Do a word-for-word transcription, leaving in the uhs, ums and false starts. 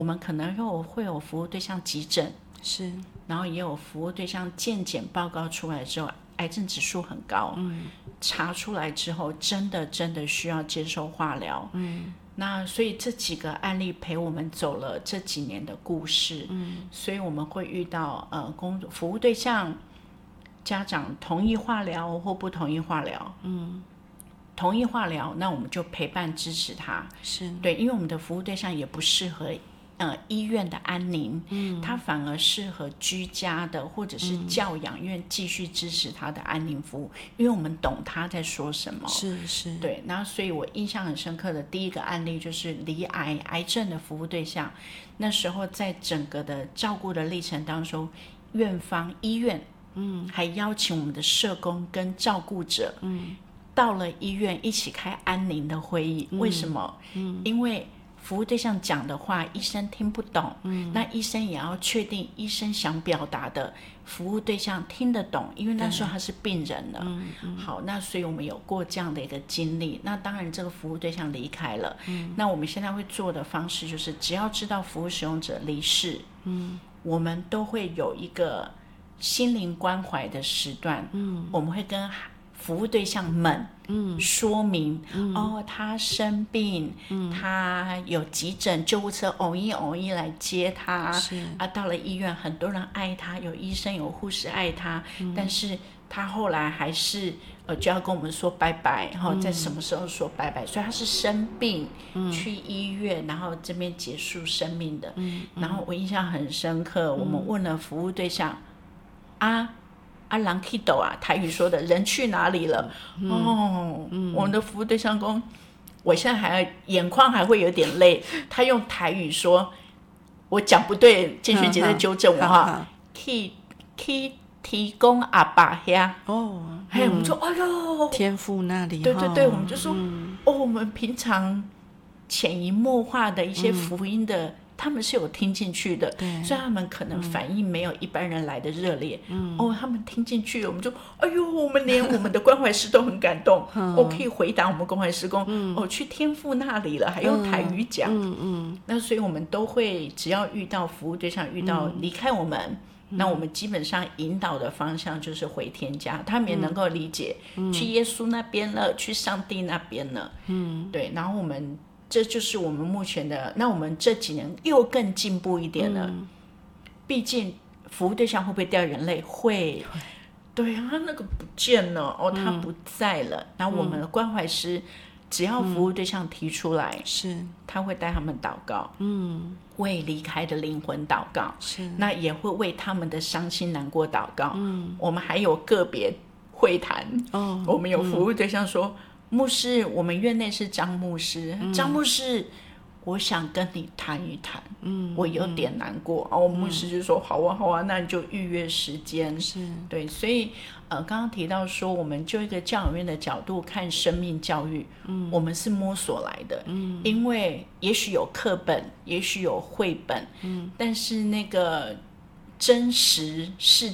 我们可能有会有服务对象急诊， 是， 然后也有服务对象健检报告出来之后，癌症指数很高，嗯，查出来之后，真的真的需要接受化疗，嗯，那所以这几个案例陪我们走了这几年的故事，嗯，所以我们会遇到呃工作服务对象、家长同意化疗或不同意化疗，嗯。同意化疗，那我们就陪伴支持他， 是对，因为我们的服务对象也不适合呃医院的安宁，嗯，他反而适合居家的或者是教养院继续支持他的安宁服务，因为我们懂他在说什么， 是是， 对，然后所以我印象很深刻的第一个案例就是罹癌癌症的服务对象，那时候在整个的照顾的历程当中，院方医院，嗯，还邀请我们的社工跟照顾者，嗯。到了医院一起开安宁的会议，嗯、为什么？嗯、因为服务对象讲的话，医生听不懂，嗯、那医生也要确定医生想表达的，服务对象听得懂，因为那时候他是病人了。嗯嗯、好，那所以我们有过这样的一个经历。那当然，这个服务对象离开了，嗯、那我们现在会做的方式就是，只要知道服务使用者离世，嗯、我们都会有一个心灵关怀的时段，嗯、我们会跟服务对象们说明、嗯、哦，他生病、嗯、他有急诊救护车偶一偶一来接他啊，到了医院很多人爱他，有医生有护士爱他、嗯、但是他后来还是呃就要跟我们说拜拜，然后在什么时候说拜拜、嗯、所以他是生病、嗯、去医院然后这边结束生命的、嗯、然后我印象很深刻、嗯、我们问了服务对象啊啊，人去倒啊，台语说的人去哪里了？嗯、哦、嗯，我们的服务对象说，我现在还眼眶还会有点泪。他用台语说，我讲不对，建轩姐在纠正我哈。去去提供阿爸呀。哦，哎、嗯，我们说，哎呦， 天父那里。 对对对，我们就说，嗯、哦，我们平常潜移默化的一些福音的。嗯，他们是有听进去的，所以他们可能反应没有一般人来的热烈、嗯、哦，他们听进去了，我们就哎呦，我们连我们的关怀师都很感动我、哦、可以回答我们关怀师公、嗯、哦，去天父那里了，还用台语讲、嗯嗯、那所以我们都会只要遇到服务对象遇到离开我们、嗯、那我们基本上引导的方向就是回天家，他们也能够理解、嗯、去耶稣那边了，去上帝那边了，嗯，对，然后我们这就是我们目前的，那我们这几年又更进步一点了。嗯、毕竟服务对象会不会掉眼泪？会。对啊，那个不见了哦，他不在了。然后我们的关怀师，只要服务对象提出来，是、嗯，他会带他们祷告，嗯，为离开的灵魂祷告，是，那也会为他们的伤心难过祷告。嗯，我们还有个别会谈，哦，我们有服务对象说。嗯，牧师，我们院内是张牧师，嗯、张牧师，我想跟你谈一谈，嗯，我有点难过。嗯、哦，牧师就说、嗯、好啊，好啊，那你就预约时间。是，对，所以呃，刚刚提到说，我们就一个教养院的角度看生命教育，嗯，我们是摸索来的，嗯，因为也许有课本，也许有绘本，嗯，但是那个真实世